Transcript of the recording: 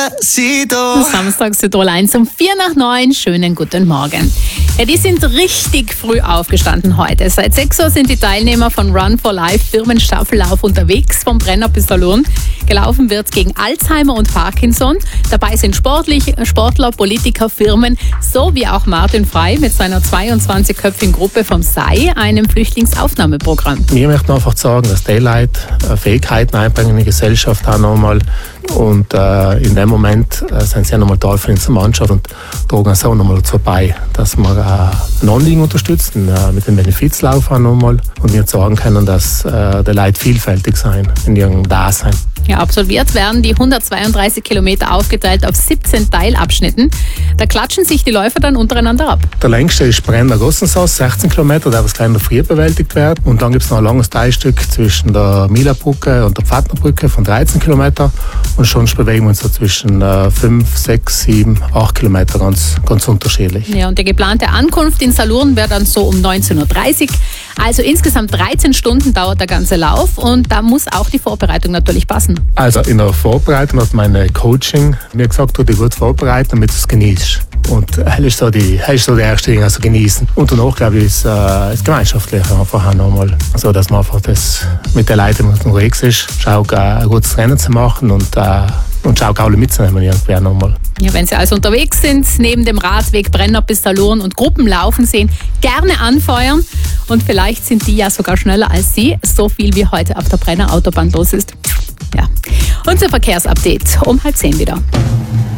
Despacito. Samstag Südtirol 1 um 8:45. Schönen guten Morgen. Ja, die sind richtig früh aufgestanden heute. Seit 6 Uhr sind die Teilnehmer von Run for Life Firmenstaffellauf unterwegs, vom Brenner bis Salurn. Gelaufen wird gegen Alzheimer und Parkinson. Dabei sind Sportler, Politiker, Firmen, so wie auch Martin Frey mit seiner 22-köpfigen Gruppe vom SEI, einem Flüchtlingsaufnahmeprogramm. Wir möchten einfach sagen, dass die Leute Fähigkeiten einbringen in die Gesellschaft auch nochmal. Und in dem Moment sind sie ja nochmal da für unsere Mannschaft und tragen uns auch nochmal dazu bei, dass wir ein Anliegen unterstützen, mit dem Benefizlauf auch nochmal. Und wir sagen können, dass die Leute vielfältig sein in ihrem Dasein. Ja, absolviert werden die 132 Kilometer aufgeteilt auf 17 Teilabschnitten. Da klatschen sich die Läufer dann untereinander ab. Der längste ist Brenner-Gossensaus, 16 Kilometer, der was gleich noch früh bewältigt wird. Und dann gibt es noch ein langes Teilstück zwischen der Milabrücke und der Pfadnerbrücke von 13 Kilometer. Und schon bewegen wir uns so zwischen 5, 6, 7, 8 Kilometer ganz unterschiedlich. Ja, und die geplante Ankunft in Salurn wäre dann so um 19:30 Uhr. Also insgesamt 13 Stunden dauert der ganze Lauf und da muss auch die Vorbereitung natürlich passen. Also in der Vorbereitung hat meine Coaching mir gesagt, du dich gut vorbereiten, damit du es genießt. Und das ist so die erste Ding, also genießen. Und danach, glaube ich, ist das Gemeinschaftliche einfach auch nochmal. So, dass man einfach das mit den Leuten, die man unterwegs ist, schaut, ein gutes Rennen zu machen und schaut, alle mitzunehmen irgendwer nochmal. Ja, wenn Sie also unterwegs sind, neben dem Radweg Brenner bis Salurn und Gruppen laufen sehen, gerne anfeuern. Und vielleicht sind die ja sogar schneller als Sie, so viel wie heute auf der Brenner Autobahn los ist. Ja. Unser Verkehrsupdate um 9:30 wieder.